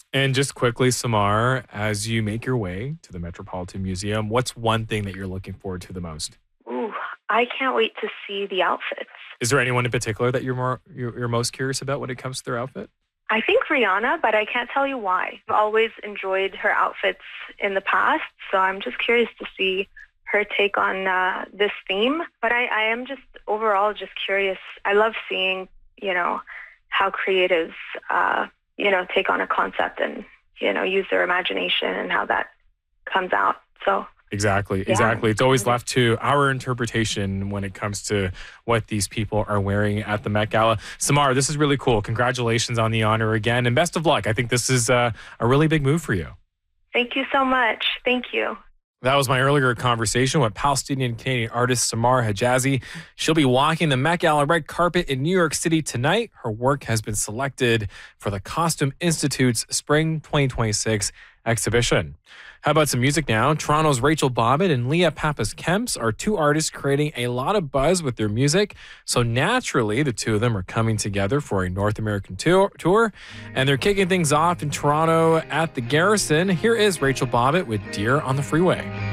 And just quickly, Samar, as you make your way to the Metropolitan Museum, what's one thing that you're looking forward to the most? Ooh, I can't wait to see the outfits. Is there anyone in particular that you're most curious about when it comes to their outfit? I think Rihanna, but I can't tell you why. I've always enjoyed her outfits in the past, so I'm just curious to see her take on this theme. But I am just overall just curious. I love seeing, how creatives, take on a concept and, use their imagination and how that comes out. So Exactly. yeah. It's always left to our interpretation when it comes to what these people are wearing at the Met Gala. Samar, this is really cool. Congratulations on the honor again, and best of luck. I think this is a really big move for you. Thank you so much. Thank you. That was my earlier conversation with Palestinian Canadian artist Samar Hijazi. She'll be walking the Met Gala red carpet in New York City tonight. Her work has been selected for the Costume Institute's Spring 2026 exhibition. How about some music now? Toronto's Rachel Bobbitt and Leah Pappas-Kemps are two artists creating a lot of buzz with their music. So naturally, the two of them are coming together for a North American tour. And they're kicking things off in Toronto at the Garrison. Here is Rachel Bobbitt with Deer on the Freeway.